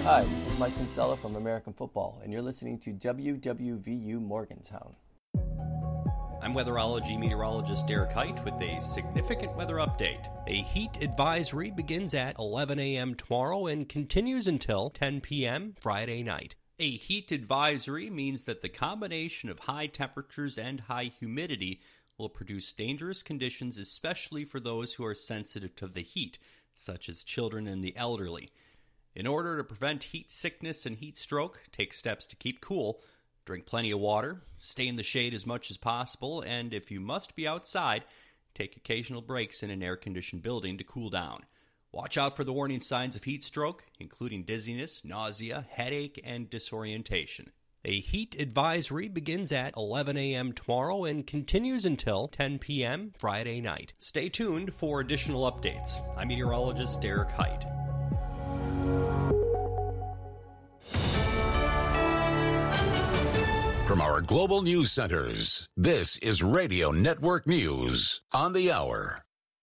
Hi, this is Mike Kinsella from American Football, and you're listening to WWVU Morgantown. I'm weatherology meteorologist Derek Height with a significant weather update. A heat advisory begins at 11 a.m. tomorrow and continues until 10 p.m. Friday night. A heat advisory means that the combination of high temperatures and high humidity will produce dangerous conditions, especially for those who are sensitive to the heat, such as children and the elderly. In order to prevent heat sickness and heat stroke, take steps to keep cool. Drink plenty of water, stay in the shade as much as possible, and if you must be outside, take occasional breaks in an air-conditioned building to cool down. Watch out for the warning signs of heat stroke, including dizziness, nausea, headache, and disorientation. A heat advisory begins at 11 a.m. tomorrow and continues until 10 p.m. Friday night. Stay tuned for additional updates. I'm meteorologist Derek Height. From our global news centers, this is Radio Network News on the Hour.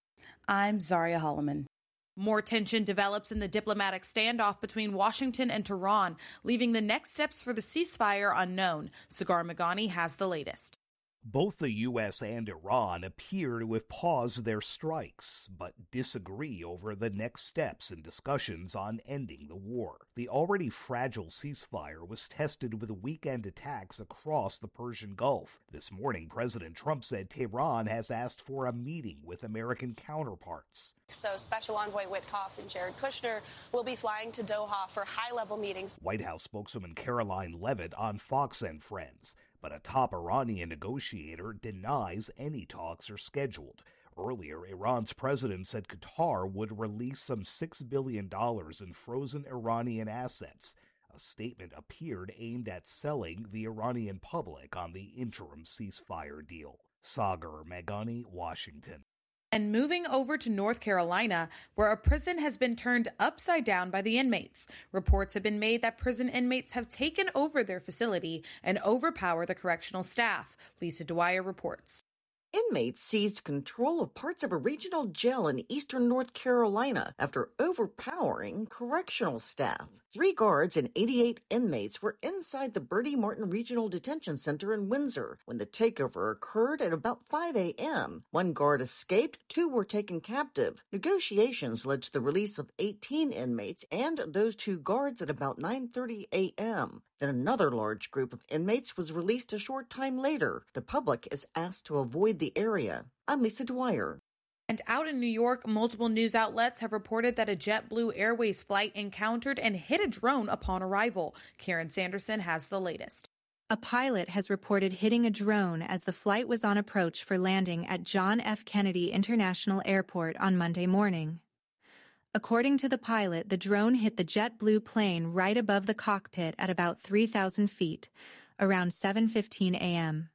I'm Zaria Holloman. More tension develops in the diplomatic standoff between Washington and Tehran, leaving the next steps for the ceasefire unknown. Sagar Meghani has the latest. Both the U.S. and Iran appear to have paused their strikes, but disagree over the next steps in discussions on ending the war. The already fragile ceasefire was tested with weekend attacks across the Persian Gulf. This morning, President Trump said Tehran has asked for a meeting with American counterparts. So Special Envoy Witkoff and Jared Kushner will be flying to Doha for high-level meetings. White House spokeswoman Caroline Leavitt on Fox and Friends. But a top Iranian negotiator denies any talks are scheduled. Earlier, Iran's president said Qatar would release some $6 billion in frozen Iranian assets. A statement appeared aimed at selling the Iranian public on the interim ceasefire deal. Sagar Meghani, Washington. And moving over to North Carolina, where a prison has been turned upside down by the inmates. Reports have been made that prison inmates have taken over their facility and overpower the correctional staff. Lisa Dwyer reports. Inmates seized control of parts of a regional jail in eastern North Carolina after overpowering correctional staff. 3 guards and 88 inmates were inside the Bertie Martin Regional Detention Center in Windsor when the takeover occurred at about 5 a.m. 1 guard escaped, 2 were taken captive. Negotiations led to the release of 18 inmates and those 2 guards at about 9:30 a.m. Then another large group of inmates was released a short time later. The public is asked to avoid the area. I'm Lisa Dwyer. And out in New York, multiple news outlets have reported that a JetBlue Airways flight encountered and hit a drone upon arrival. Karen Sanderson has the latest. A pilot has reported hitting a drone as the flight was on approach for landing at John F. Kennedy International Airport on Monday morning. According to the pilot, the drone hit the JetBlue plane right above the cockpit at about 3,000 feet, around 7:15 a.m.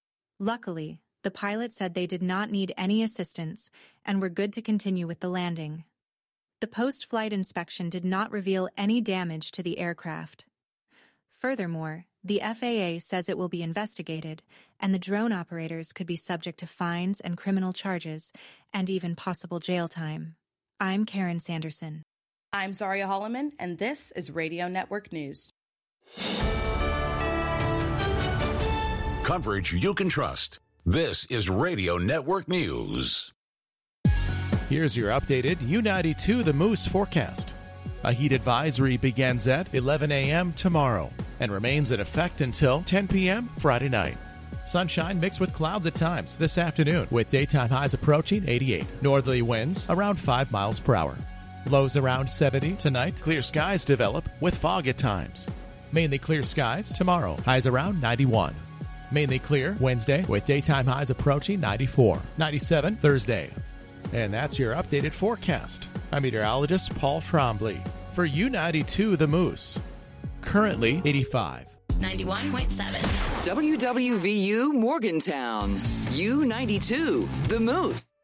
Luckily, the pilot said they did not need any assistance and were good to continue with the landing. The post-flight inspection did not reveal any damage to the aircraft. Furthermore, the FAA says it will be investigated, and the drone operators could be subject to fines and criminal charges, and even possible jail time. I'm Karen Sanderson. I'm Zaria Holloman, and this is Radio Network News. Coverage you can trust. This is Radio Network News. Here's your updated U92 The Moose forecast. A heat advisory begins at 11 a.m. tomorrow and remains in effect until 10 p.m. Friday night. Sunshine mixed with clouds at times this afternoon, with daytime highs approaching 88. Northerly winds around 5 miles per hour. Lows around 70 tonight. Clear skies develop with fog at times. Mainly clear skies tomorrow. Highs around 91. Mainly clear Wednesday with daytime highs approaching 94. 97 Thursday. And that's your updated forecast. I'm meteorologist Paul Trombley for U92 The Moose. Currently 85. 91.7. WWVU Morgantown. U92 The Moose.